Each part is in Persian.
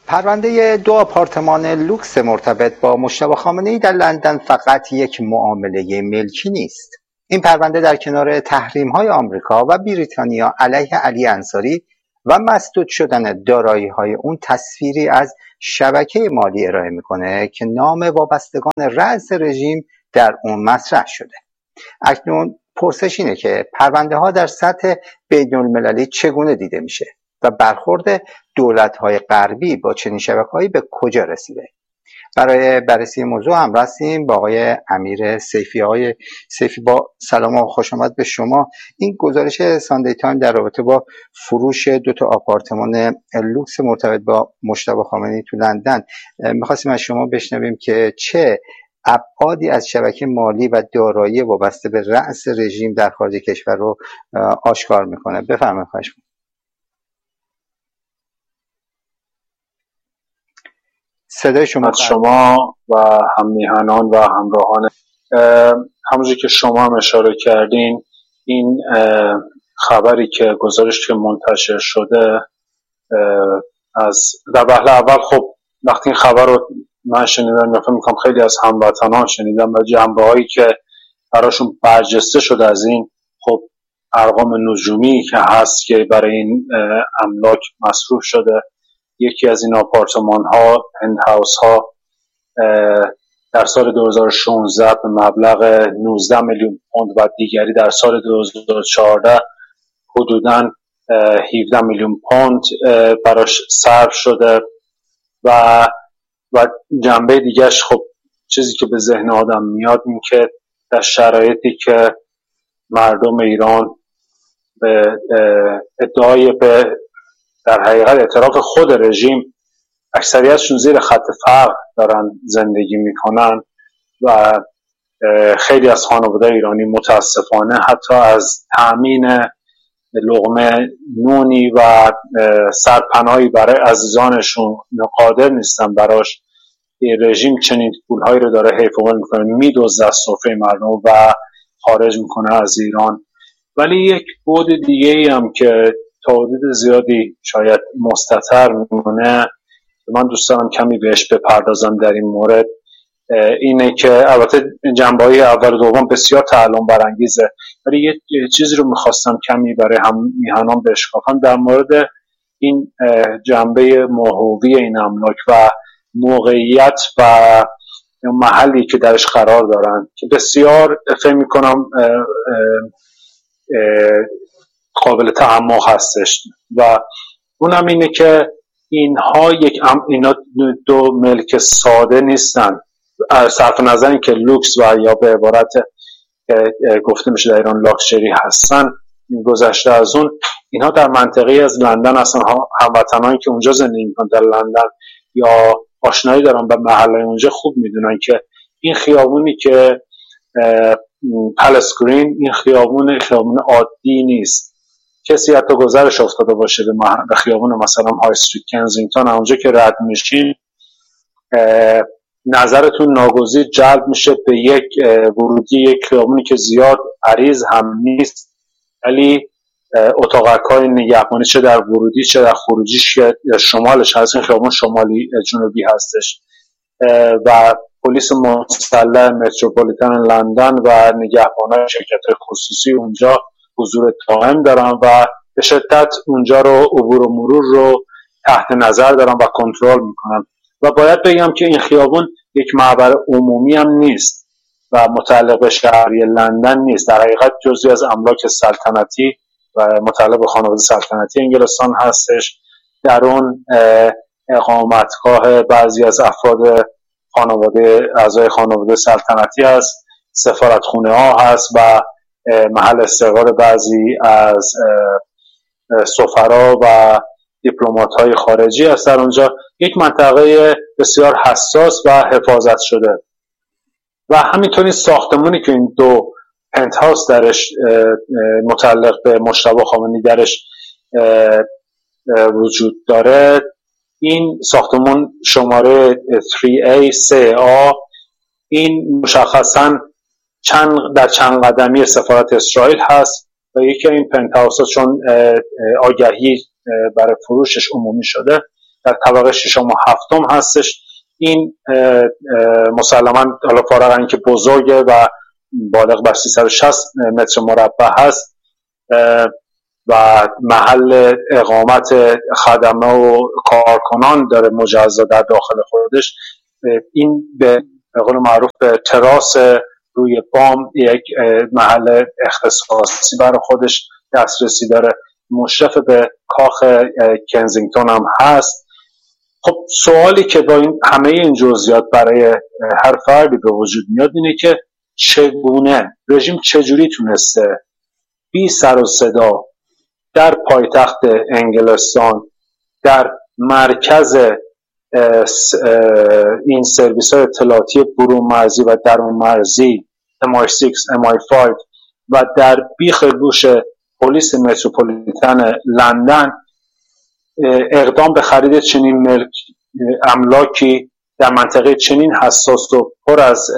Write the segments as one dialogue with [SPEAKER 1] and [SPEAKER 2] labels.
[SPEAKER 1] پرونده 2 آپارتمان لوکس مرتبط با مجتبی خامنه‌ای در لندن فقط یک معامله ملکی نیست. این پرونده در کنار تحریم‌های آمریکا و بریتانیا علیه علی انصاری و مسدود شدن دارایی‌های اون تصویری از شبکه مالی ارائه میکنه که نام وابستگان رأس رژیم در اون مطرح شده. اکنون پرسش اینه که پرونده‌ها در سطح بین‌المللی چگونه دیده میشه و برخورد دولت‌های غربی با چنین شبکه‌هایی به کجا رسیده؟ برای بررسی موضوع همراه هستیم با آقای امیر سیفی. آقای سیفی، با سلام و خوش آمد به شما. این گزارش ساندی تایم در رابطه با فروش 2 آپارتمان لوکس مرتبط با مجتبی خامنه‌ای تو لندن، می‌خواستیم از شما بشنویم که چه ابعادی از شبکه مالی و دارایی وابسته به رأس رژیم در خارج کشور رو آشکار میکنه. بفرمایید. خواهش می‌کنم. صدای شما
[SPEAKER 2] از شما و هم میهنان و همراهان، همونجوری که شما هم اشاره کردین، این خبری که گزارش که منتشر شده از در وهله اول، خب وقتی این خبر رو من شنیدم، فکر می‌کنم خیلی از هموطنان شنیدم و جنبه‌هایی که براشون برجسته شده از این، خب ارقام نجومی که هست که برای این املاک مصروف شده. یکی از این آپارتمان ها، هند هاوس ها، در سال 2016 به مبلغ 19 میلیون پوند و دیگری در سال 2014 حدوداً 17 میلیون پوند براش صرف شده. و جنبه دیگهش، خب چیزی که به ذهن آدم میاد این که در شرایطی که مردم ایران به ادعای به در حقیقت اعتراف خود رژیم اکثریتشون زیر خط فقر دارن زندگی میکنن و خیلی از خانواده ایرانی متاسفانه حتی از تأمین لقمه نونی و سرپناهی برای عزیزانشون قادر نیستن براش. رژیم چنین پولهایی رو داره حیف میکنه، میدزده از سفره مردم و خارج میکنه از ایران. ولی یک بعد دیگه ای هم که تا حدود زیادی شاید مستتر میمونه، من دوست دارم کمی بهش بپردازم در این مورد، اینه که البته جنبه‌های اول و دوم بسیار تعلم برانگیزه، ولی یه چیزی رو میخواستم کمی برای هم میهنان بشکافم در مورد این جنبه ماهوی این املاک و موقعیت و محلی که درش قرار دارن که بسیار فکر میکنم قابل تعمق هستش. و اونم اینه که اینا 2 ملک ساده نیستن، صرف نظر این که لوکس و یا به عبارت گفته میشه در ایران لاکچری هستن. گذشته از اون، اینها در منطقه از لندن هستن. هموطنانی که اونجا زندگی میکنن در لندن یا آشنایی دارن به محله اونجا خوب میدونن که این خیابونی که پلس گرین، این خیابون عادی نیست. کسی حتی گذرش افتاده باشه به خیابون مثلا های استریت کنزینگتون، اونجا که رد میشین نظرتون ناگزیر جلب میشه به یک ورودی یک خیابونی که زیاد عریض هم نیست، ولی اتاقک‌های نگهبانی چه در ورودی چه در خروجیش که شمالش هست، این خیابون شمالی جنوبی هستش و پلیس مسلح متروپولیتن لندن و نگهبانای شرکت‌های خصوصی اونجا حضور دائم دارن و به شدت اونجا رو عبور و مرور رو تحت نظر دارن و کنترل میکنن. و باید بگم که این خیابون یک معبر عمومی هم نیست و متعلق به شهری لندن نیست، در حقیقت جزئی از املاک سلطنتی و متعلق به خانواده سلطنتی انگلستان هستش. در اون اقامتگاه بعضی از افراد خانواده، اعضای خانواده سلطنتی هست، سفارتخونه ها هست و محل استقرار بعضی از سفرا و دیپلمات های خارجی هست. در اونجا یک منطقه بسیار حساس و حفاظت شده و همینطوری ساختمونی که این 2 پنت هاوس درش متعلق به مجتبی خامنه‌ای درش وجود داره، این ساختمون شماره 3A 3A، این مشخصاً در چند قدمی سفارت اسرائیل هست و یکی این پنت هاوس چون آگهی برای فروشش عمومی شده در طبقه ششم و هفتم هستش. این مسلماً حالا فارغ از اینکه بزرگه و بالغ بر 360 متر مربع هست و محل اقامت خدمه و کارکنان داره مجزا در داخل خودش، این به قول معروف تراس روی بام یک محل اختصاصی برای خودش دسترسی داره، مشرف به کاخ کنزینگتون هم هست. خب سوالی که با این همه این جزئیات برای هر فردی به وجود میاد اینه که چگونه رژیم چجوری تونسته بی سر و صدا در پایتخت انگلستان، در مرکز این سرویس های اطلاعاتی برون مرزی و درون مرزی MI6 MI5 و در بیخ گوش پلیس متروپولیتن لندن اقدام به خرید چنین املاکی در منطقه چنین حساس و پر از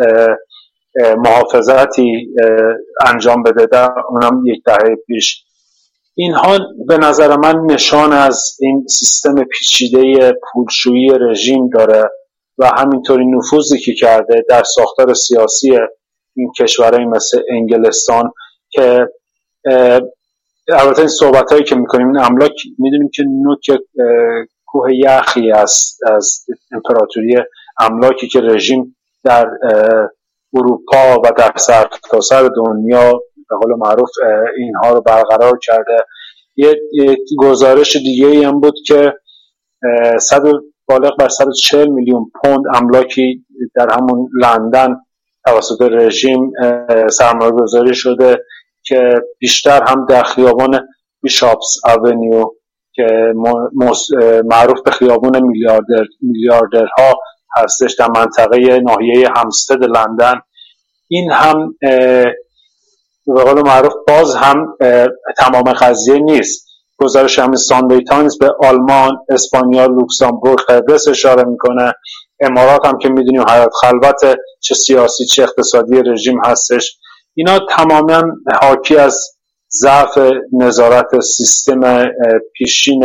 [SPEAKER 2] محافظتی انجام بده، در اونم یک دهه پیش. اینها به نظر من نشان از این سیستم پیچیده پولشویی رژیم داره و همینطوری نفوذی که کرده در ساختار سیاسی این کشورهای مثل انگلستان که البته این صحبت هایی که میکنیم این املاک میدونیم که نوک کوه یخی از امپراتوری املاکی که رژیم در اروپا و در سرتاسر دنیا به قول معروف اینها رو برقرار کرده. یه گزارش دیگه ای هم بود که بالغ بر 140 میلیون پوند املاکی در همون لندن توسط رژیم سرمایه گذاری شده که بیشتر هم در خیابان بیشاپس اونیو که معروف به خیابان میلیاردرها هستش در منطقه ناحیه همستد لندن. این هم به قول معروف باز هم تمام قضیه نیست. گزارش همین ساندی تایمز به آلمان، اسپانیا، لوکزامبورگ، قبرس اشاره میکنه. امارات هم که میدونیم حیات خلوت چه سیاسی چه اقتصادی رژیم هستش. اینا تماما حاکی از ضعف نظارت سیستم پیشین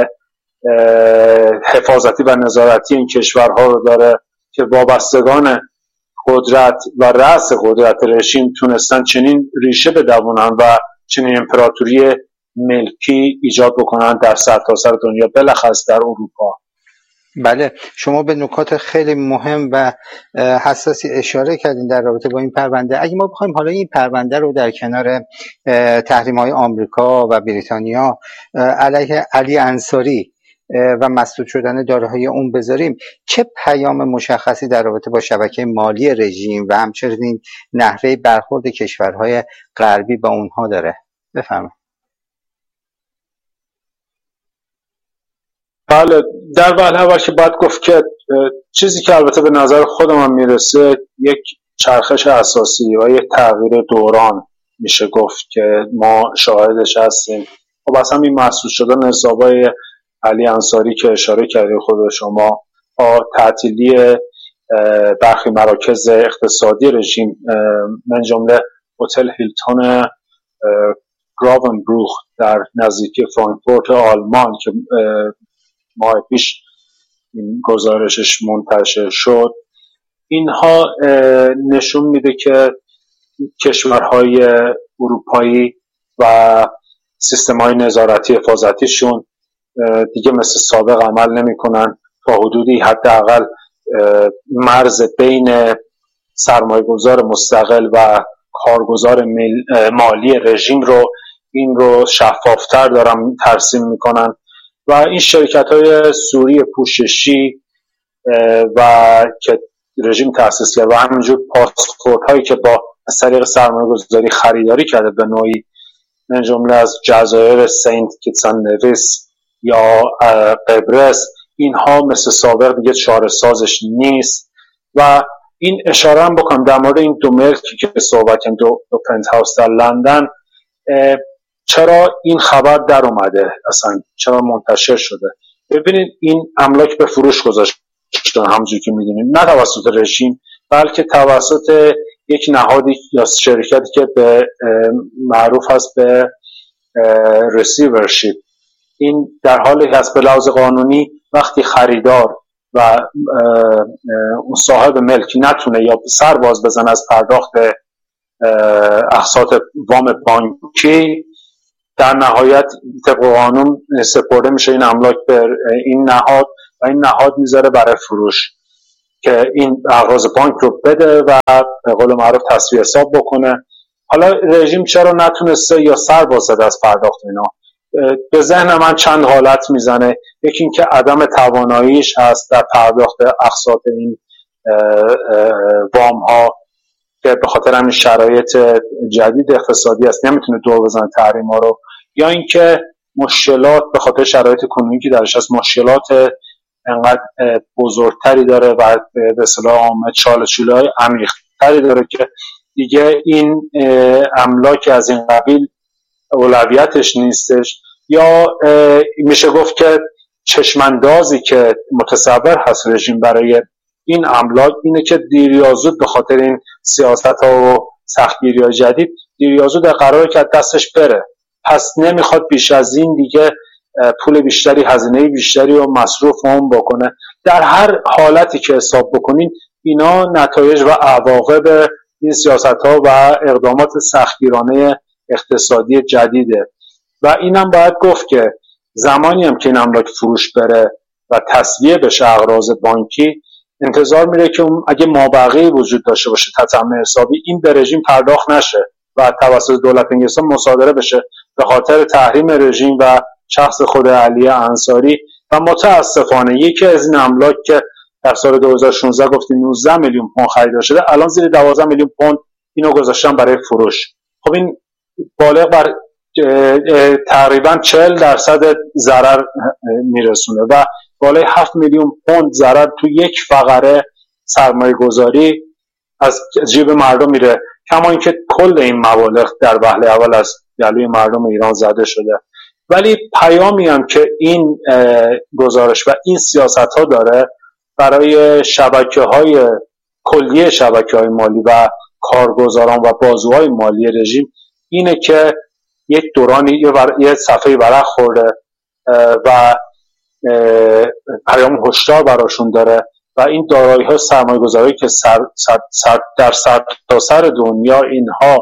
[SPEAKER 2] حفاظتی و نظارتی این کشورها رو داره که وابستگان قدرت و رأس قدرت رژیم تونستن چنین ریشه بدوونن و چنین امپراتوری ملکی ایجاد بکنن در سرتاسر دنیا، بالاخص در اروپا.
[SPEAKER 1] بله، شما به نکات خیلی مهم و حساسی اشاره کردین در رابطه با این پرونده. اگه ما بخوایم حالا این پرونده رو در کنار تحریم‌های آمریکا و بریتانیا علیه علی انصاری و مسدود شدن داروهای اون بذاریم، چه پیام مشخصی در رابطه با شبکه مالی رژیم و همچنین نحوه برخورد کشورهای غربی با اونها داره؟ بفرمایید.
[SPEAKER 2] بله، در اول که باید گفت که چیزی که البته به نظر خودم میرسه یک چرخش اساسی و یک تغییر دوران میشه گفت که ما شاهدش هستیم. خب اصلا این محسوس شدن حسابای علی انصاری که اشاره کردید خود شما با تعطیلی برخی مراکز اقتصادی رژیم من جمله هتل هیلتون گراونبروخ در نزدیکی فرانکفورت آلمان که ماه پیش این گزارشش منتشر شد، اینها نشون میده که کشورهای اروپایی و سیستم‌های نظارتی حفاظتیشون دیگه مثل سابق عمل نمی‌کنن. تا حدودی حداقل مرز بین سرمایه‌گذار مستقل و کارگزار مالی رژیم رو شفافتر دارن ترسیم میکنن و این شرکت‌های سوری پوششی و که رژیم تأسیس کرد و همینجور پاسپورت‌هایی که با از طریق سرمایه‌گذاری خریداری کرده به نوعی، من جمله از جزایر سنت کیتس اند نویس یا قبرس، اینها مثل سابق دیگه چاره سازش نیست. و این اشاره هم بکنم در مورد این دو ملکی که صحبت کردیم، دو پنت هاوس در لندن، چرا این خبر در اومده، اصلا چرا منتشر شده. ببینید این املاک به فروش گذاشتن همونجوری که میدونید، نه توسط رژیم بلکه توسط یک نهادی یا شرکتی که به معروف هست به ریسیورشیپ. این در حالی هست به لحاظ قانونی وقتی خریدار و اون صاحب ملک نتونه یا سر باز بزنه از پرداخت اقساط وام بانکی، در نهایت طبق قانون سپرده میشه این املاک به این نهاد و این نهاد میذاره برای فروش که این اقراض بانک رو بده و به قول معروف تسویه حساب بکنه. حالا رژیم چرا نتونسته یا سر باز زده از پرداخت اینا؟ به ذهن من چند حالت میزنه. یکی این که عدم تواناییش هست در پرداخت اقساط این وام ها که به خاطر همین شرایط جدید اقتصادی است نمیتونه دور بزنه تحریم ها رو، یا اینکه مشکلات به خاطر شرایط کنونی که درش هست مشکلات انقدر بزرگتری داره و به اصطلاح عامه چالش‌های عمیق‌تری داره که دیگه این املاک از این قبیل اولویتش نیستش، یا میشه گفت که چشماندازی که متصور هست رژیم برای این املاک اینه که دیر یا زود به خاطر این سیاست‌ها و سختگیری‌های جدید دیر یا زود قراره که دستش بره، پس نمیخواد بیش از این دیگه پول بیشتری، هزینه بیشتری و مصروف اون بکنه. در هر حالتی که حساب بکنین اینا نتایج و عواقب این سیاست‌ها و اقدامات سختگیرانه اقتصادی جدیده و اینم باید گفت که زمانی هم که این املاک فروش بره و تسویه بشه اقراض بانکی، انتظار میره که اگه مابقی وجود داشته باشه تتمه حسابی، این به رژیم پرداخت نشه و توسط دولت انگلستان مصادره بشه به خاطر تحریم رژیم و شخص خود علی انصاری. و متاسفانه یکی از این املاک که در سال 2016 گفتیم 19 میلیون پوند خریده شده، الان زیر 12 میلیون پوند اینو گذاشتن برای فروش. خب این بالغ بر تقریبا 40% ضرر میرسونه و بالای 7 میلیون پوند ضرر تو یک فقره سرمایه گذاری از جیب مردم میره، کما اینکه کل این مبالغ در وهله اول از گلوی مردم ایران زده شده. ولی پیامی هم که این گزارش و این سیاست ها داره برای شبکه‌های کلیه شبکه‌های مالی و کارگزاران و بازوهای مالی رژیم اینه که یک دورانی یه صفحه ورق خورده و پیام هشدار براشون داره و این دارایی‌ها سرمایه‌گذاری که در سرتاسر دنیا اینها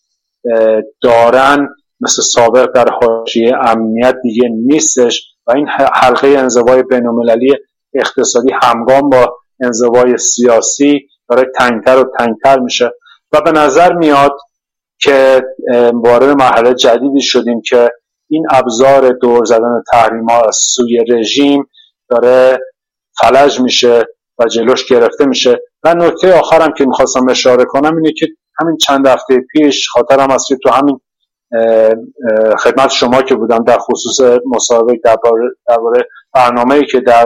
[SPEAKER 2] دارن مثل سابق در حاشیه امنیت دیگه نیستش و این حلقه انزوای بین‌المللی اقتصادی همگام با انزوای سیاسی داره تنگتر و تنگتر میشه و به نظر میاد که وارد مرحله جدیدی شدیم که این ابزار دور زدن تحریم‌ها از سوی رژیم داره فلج میشه و جلوش گرفته میشه. و نکته آخرم که میخواستم اشاره کنم اینه که همین چند هفته پیش خاطرم است که تو همین خدمت شما که بودم در خصوص مصاحبه درباره برنامه‌ای که در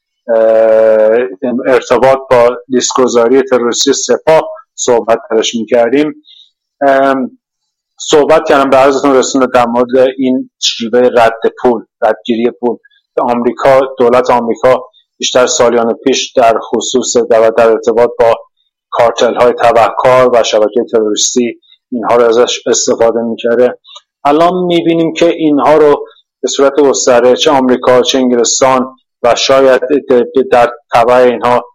[SPEAKER 2] ارتباط با لیست‌گذاری تروریستی سپاه صحبت درش میکردیم، صحبت کردم به عرضتون رسونده در مورد این شیوه ردگیری پول که آمریکا، دولت آمریکا بیشتر سالیان پیش در خصوص در ارتباط با کارتل های تبهکار و شبکه تروریستی اینها رو ازش استفاده میکرده. الان میبینیم که اینها رو به صورت گسترده چه آمریکا چه انگلستان و شاید در تبع اینها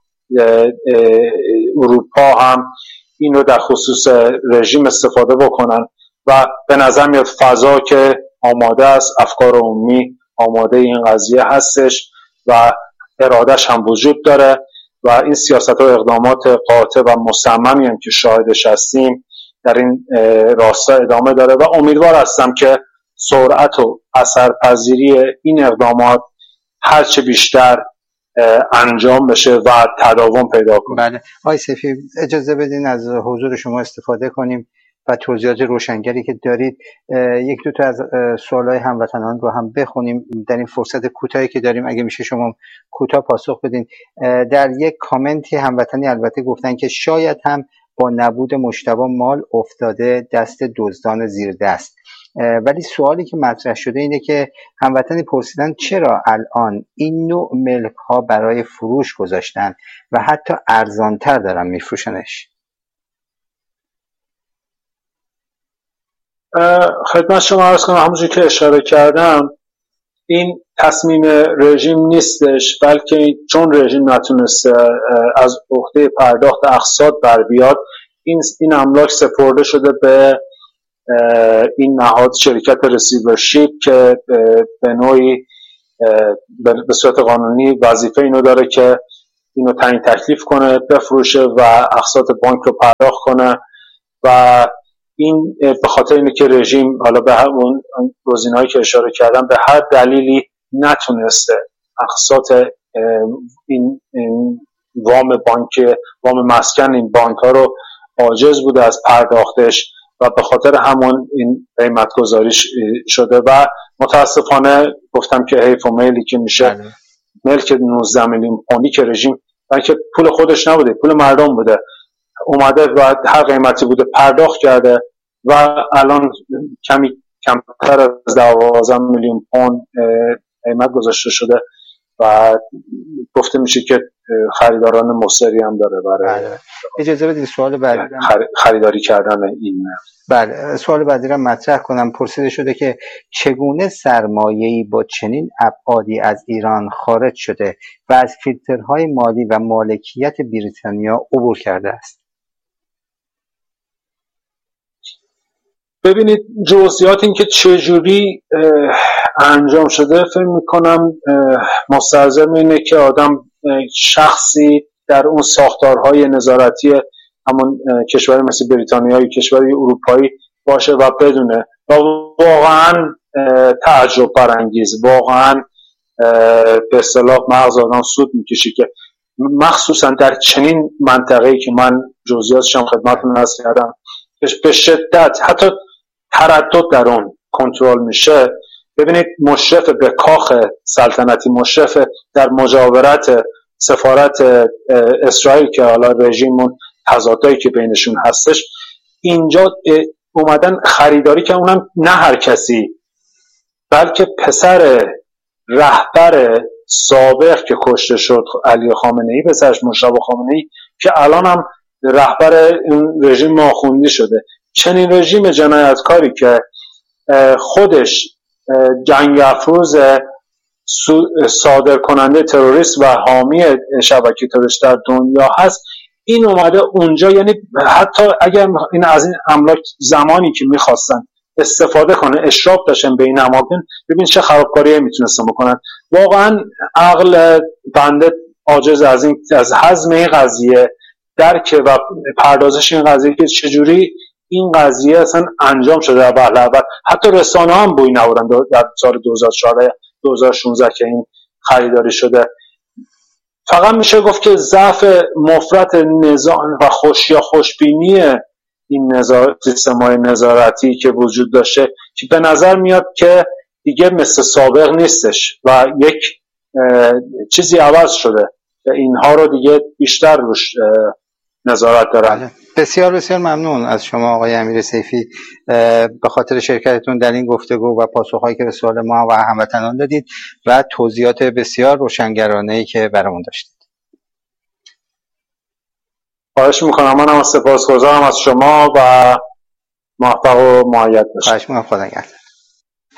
[SPEAKER 2] اروپا هم این رو در خصوص رژیم استفاده بکنن و به نظر میاد فضا که آماده است، افکار عمومی آماده این قضیه هستش و ارادش هم وجود داره و این سیاست و اقدامات قاطع و مصممی هم که شاهدش هستیم در این راستا ادامه داره و امیدوار هستم که سرعت و اثرپذیری این اقدامات هرچه بیشتر انجام بشه و تداوم پیدا کنه.
[SPEAKER 1] بله آقای سیفی، اجازه بدین از حضور شما استفاده کنیم و توضیحات روشنگری که دارید یک دو تا از سوالای هموطنان رو هم بخونیم در این فرصت کوتاهی که داریم. اگه میشه شما کوتاه پاسخ بدین. در یک کامنتی هموطنی البته گفتن که شاید هم با نبود مجتبی مال افتاده دست دزدان زیر دست، ولی سوالی که مطرح شده اینه که هموطنی پرسیدن چرا الان این نوع ملک ها برای فروش گذاشتن و حتی ارزانتر دارن میفروشنش.
[SPEAKER 2] خدمت شما عرض کنم همونجوری که اشاره کردم این تصمیم رژیم نیستش، بلکه چون رژیم نتونسته از عهده پرداخت اقساط بر بیاد، این املاک سپرده شده به این نهاد شرکت رسیورشیپ که به نوعی به صورت قانونی وظیفه اینو داره که اینو تعیین تکلیف کنه، بفروشه و اقساط بانک رو پرداخت کنه. و این به خاطر اینه که رژیم حالا به اون گزینه‌هایی که اشاره کردم به هر دلیلی نتونسته اقساط این وام مسکن این بانک ها رو عاجز بوده از پرداختش و به خاطر همون این قیمت گذاری شده. و متاسفانه گفتم که حیف و میلی که میشه ملک 19 میلیون پوندی که رژیم، بلکه پول خودش نبوده، پول مردم بوده، اومده و هر قیمتی بوده پرداخت کرده و الان کمی کمتر از 12 میلیون پوند قیمت گذاشته شده و گفته میشه که خریداران مصری هم داره برای
[SPEAKER 1] اجازه بدید سوال بعدی
[SPEAKER 2] خریداری کردن این.
[SPEAKER 1] بله، سوال بعدی را مطرح کنم. پرسیده شده که چگونه سرمایه‌ای با چنین ابعادی از ایران خارج شده و از فیلترهای مالی و مالکیت بریتانیا عبور کرده است؟
[SPEAKER 2] ببینید جزئیات این که چجوری انجام شده فکر میکنم مستلزم اینه که شخصی در اون ساختارهای نظارتی همون کشوری مثل بریتانیا یا کشوری اروپایی باشه و بدونه و واقعا تعجب برانگیز، واقعا به اصطلاح مغز آدم سود میکشه که مخصوصا در چنین منطقه‌ای که من جزئیاتش هم خدمتتون عرض کردم به شدت حتی تردد در اون کنترل میشه. ببینید مشرف به کاخ سلطنتی، مشرف در مجاورت سفارت اسرائیل که حالا رژیمون تضادایی که بینشون هستش، اینجا اومدن خریداری که اونم نه هر کسی بلکه پسر رهبر سابق که کشته شد علی خامنه‌ای، پسرش مجتبی خامنه‌ای که الان هم رهبر این رژیم آخوندی شده. چنین رژیم جنایتکاری که خودش جنگ افروز صادر کننده تروریست و حامی شبکه تروریست در دنیا هست، این اومده اونجا، یعنی حتی اگر این از این املاک زمانی که میخواستن استفاده کنه اشراف داشتن به این اماکن، ببین چه خرابکاریایی میتونستن بکنن. واقعا عقل بنده عاجز از هضم این قضیه، درک و پردازش این قضیه که چجوری این قضیه اصلا انجام شده در وهله اول. حتی رسانه هم بوی نبردن در سال 2014 2016 که این خریداری شده. فقط میشه گفت که ضعف مفرط نظام و خوشبینی این سیستم‌های نظارتی که وجود داشته که به نظر میاد که دیگه مثل سابق نیستش و یک چیزی عوض شده که اینها رو دیگه بیشتر روش نظارت دارن.
[SPEAKER 1] بسیار بسیار ممنون از شما آقای امیر سیفی به خاطر شرکتتون در این گفتگو و پاسخهایی که به سوال ما و هموطنان دادید و توضیحات بسیار روشنگرانه‌ای که برامون داشتید.
[SPEAKER 2] خواهش میکنم. منم سپاسگزارم از شما و موفق و مؤید باشید.
[SPEAKER 1] خواهش میکنم. خدا نگهدار.